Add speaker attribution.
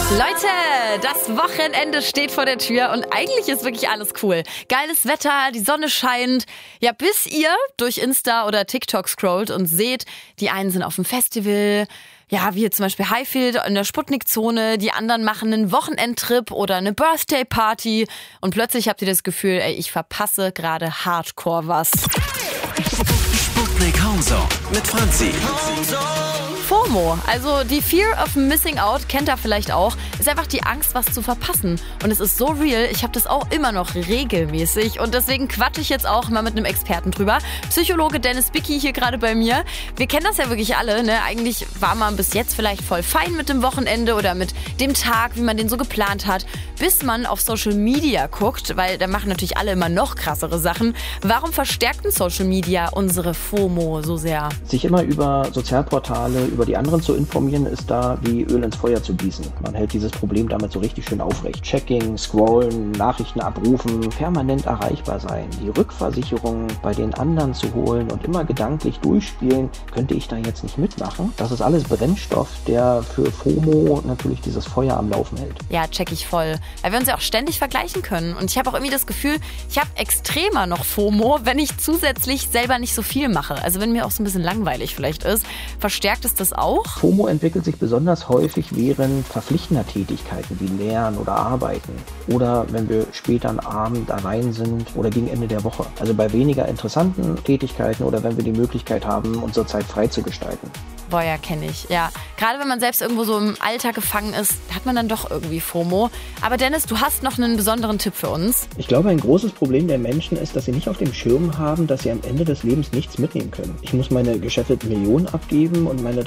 Speaker 1: Leute, das Wochenende steht vor der Tür und eigentlich ist wirklich alles cool. Geiles Wetter, die Sonne scheint. Ja, bis ihr durch Insta oder TikTok scrollt und seht, die einen sind auf dem Festival, ja, wie hier zum Beispiel Highfield in der Sputnik-Zone, die anderen machen einen Wochenendtrip oder eine Birthday-Party und plötzlich habt ihr das Gefühl, ey, ich verpasse gerade hardcore was.
Speaker 2: Sputnik Homezone mit Franzi.
Speaker 1: FOMO, also die Fear of Missing Out, kennt ihr vielleicht auch, ist einfach die Angst, was zu verpassen. Und es ist so real, ich habe das auch immer noch regelmäßig und deswegen quatsche ich jetzt auch mal mit einem Experten drüber. Psychologe Dennis Bicki hier gerade bei mir. Wir kennen das ja wirklich alle, ne? Eigentlich war man bis jetzt vielleicht voll fein mit dem Wochenende oder mit dem Tag, wie man den so geplant hat, bis man auf Social Media guckt, weil da machen natürlich alle immer noch krassere Sachen. Warum verstärkt denn Social Media unsere FOMO so sehr?
Speaker 3: Sich immer über Sozialportale, über die anderen zu informieren, ist da wie Öl ins Feuer zu gießen. Man hält dieses Problem damit so richtig schön aufrecht. Checking, scrollen, Nachrichten abrufen, permanent erreichbar sein, die Rückversicherung bei den anderen zu holen und immer gedanklich durchspielen, könnte ich da jetzt nicht mitmachen? Das ist alles Brennstoff, der für FOMO natürlich dieses Feuer am Laufen hält.
Speaker 1: Ja, check ich voll. Weil wir uns ja auch ständig vergleichen können. Und ich habe auch irgendwie das Gefühl, ich habe extremer noch FOMO, wenn ich zusätzlich selber nicht so viel mache. Also wenn mir auch so ein bisschen langweilig vielleicht ist, verstärkt es das auch?
Speaker 3: FOMO entwickelt sich besonders häufig während verpflichtender Tätigkeiten wie Lernen oder Arbeiten oder wenn wir später am Abend allein sind oder gegen Ende der Woche. Also bei weniger interessanten Tätigkeiten oder wenn wir die Möglichkeit haben, unsere Zeit frei zu gestalten.
Speaker 1: Boah, ja, kenne ich. Ja, gerade wenn man selbst irgendwo so im Alltag gefangen ist, hat man dann doch irgendwie FOMO. Aber Dennis, du hast noch einen besonderen Tipp für uns.
Speaker 3: Ich glaube, ein großes Problem der Menschen ist, dass sie nicht auf dem Schirm haben, dass sie am Ende des Lebens nichts mitnehmen können. Ich muss meine gescheffelten Millionen abgeben und meine